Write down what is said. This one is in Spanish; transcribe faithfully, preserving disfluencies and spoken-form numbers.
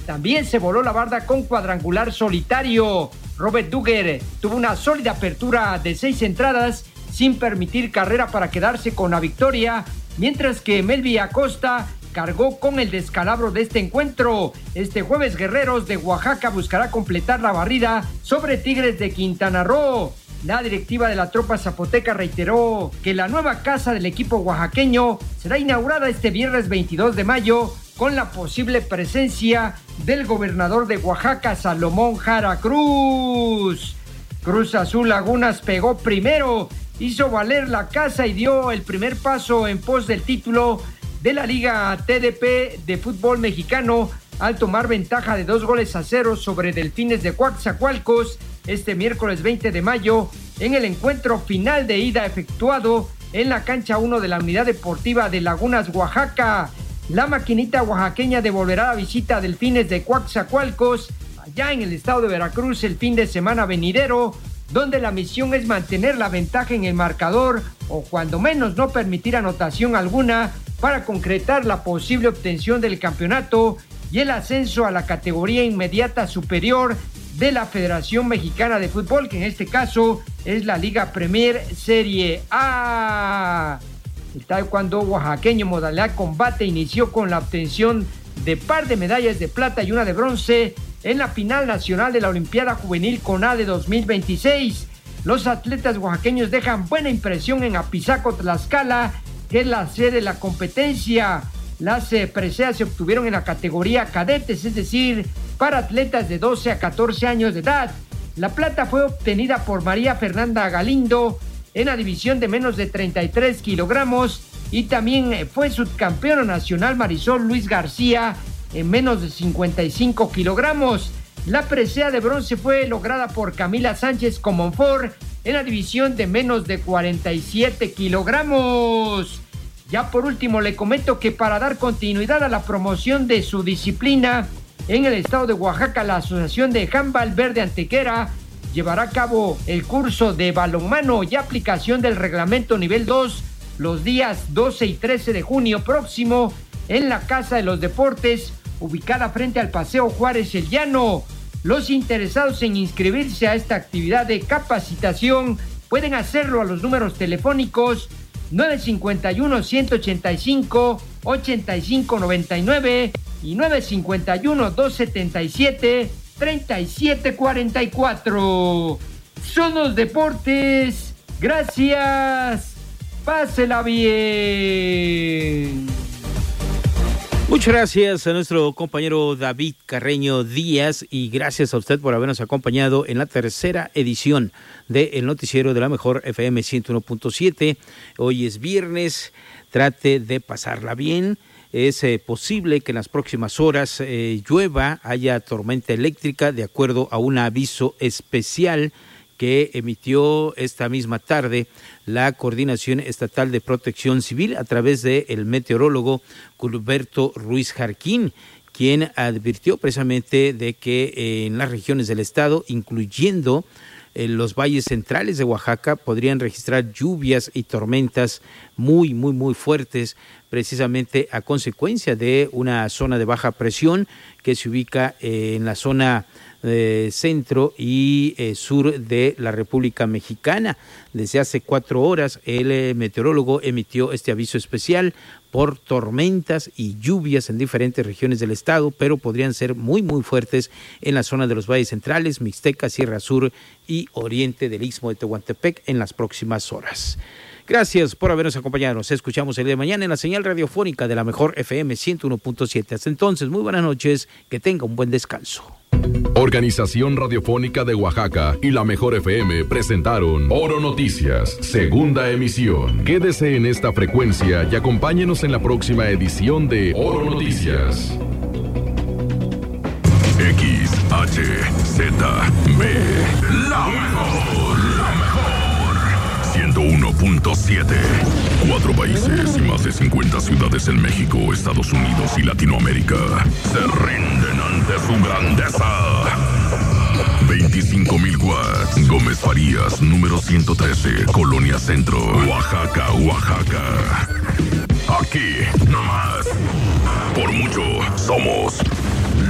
también se voló la barda con cuadrangular solitario. Robert Dugger tuvo una sólida apertura de seis entradas sin permitir carrera para quedarse con la victoria, mientras que Melvi Acosta cargó con el descalabro de este encuentro. Este jueves Guerreros de Oaxaca buscará completar la barrida sobre Tigres de Quintana Roo. La directiva de la tropa zapoteca reiteró que la nueva casa del equipo oaxaqueño será inaugurada este viernes veintidós de mayo con la posible presencia del gobernador de Oaxaca, Salomón Jara Cruz. Cruz Azul Lagunas pegó primero, hizo valer la casa y dio el primer paso en pos del título de la Liga T D P de fútbol mexicano al tomar ventaja de dos goles a cero sobre Delfines de Coatzacoalcos este miércoles veinte de mayo en el encuentro final de ida efectuado en la cancha uno de la Unidad Deportiva de Lagunas, Oaxaca. La maquinita oaxaqueña devolverá la visita a Delfines de Coatzacoalcos allá en el estado de Veracruz el fin de semana venidero, donde la misión es mantener la ventaja en el marcador o cuando menos no permitir anotación alguna para concretar la posible obtención del campeonato y el ascenso a la categoría inmediata superior de la Federación Mexicana de Fútbol, que en este caso es la Liga Premier Serie A. El taekwondo oaxaqueño modalidad combate inició con la obtención de par de medallas de plata y una de bronce en la final nacional de la Olimpiada Juvenil CONADE dos mil veintiséis. Los atletas oaxaqueños dejan buena impresión en Apizaco, Tlaxcala, que es la sede de la competencia. Las eh, preseas se obtuvieron en la categoría cadetes, es decir, para atletas de doce a catorce años de edad. La plata fue obtenida por María Fernanda Galindo en la división de menos de treinta y tres kilogramos y también eh, fue subcampeona nacional Marisol Luis García en menos de cincuenta y cinco kilogramos. La presea de bronce fue lograda por Camila Sánchez Comonfort en la división de menos de cuarenta y siete kilogramos. Ya por último le comento que para dar continuidad a la promoción de su disciplina en el estado de Oaxaca, la Asociación de Handball Verde Antequera llevará a cabo el curso de balonmano y aplicación del reglamento nivel dos los días doce y trece de junio próximo en la Casa de los Deportes, ubicada frente al Paseo Juárez El Llano. Los interesados en inscribirse a esta actividad de capacitación pueden hacerlo a los números telefónicos nueve cinco uno, uno ocho cinco, ocho cinco nueve nueve y nueve cinco uno, dos siete siete, tres siete cuatro cuatro. Son los deportes. Gracias. Pásela bien. Muchas gracias a nuestro compañero David Carreño Díaz y gracias a usted por habernos acompañado en la tercera edición del noticiero de la mejor F M ciento uno punto siete. Hoy es viernes, trate de pasarla bien. Es eh, posible que en las próximas horas eh, llueva, haya tormenta eléctrica de acuerdo a un aviso especial que emitió esta misma tarde la Coordinación Estatal de Protección Civil a través del meteorólogo Culberto Ruiz Jarquín, quien advirtió precisamente de que en las regiones del estado, incluyendo en los valles centrales de Oaxaca, podrían registrar lluvias y tormentas muy, muy, muy fuertes, precisamente a consecuencia de una zona de baja presión que se ubica en la zona Eh, centro y eh, sur de la República Mexicana. Desde hace cuatro horas el eh, meteorólogo emitió este aviso especial por tormentas y lluvias en diferentes regiones del estado, pero podrían ser muy muy fuertes en la zona de los valles centrales, Mixteca, Sierra Sur y oriente del Istmo de Tehuantepec en las próximas horas. Gracias por habernos acompañado. Nos escuchamos el día de mañana en la señal radiofónica de la mejor F M ciento uno punto siete. Hasta entonces, muy buenas noches, que tenga un buen descanso. Organización Radiofónica de Oaxaca y la Mejor F M presentaron Oro Noticias, segunda emisión. Quédese en esta frecuencia y acompáñenos en la próxima edición de Oro Noticias. X, H, Z, B, la mejor, la mejor. ciento uno punto siete. Cuatro países y más de cincuenta ciudades en México, Estados Unidos y Latinoamérica se rinden ante su grandeza. veinticinco mil watts. Gómez Farías, número ciento trece, Colonia Centro, Oaxaca, Oaxaca. Aquí, nomás. Por mucho, somos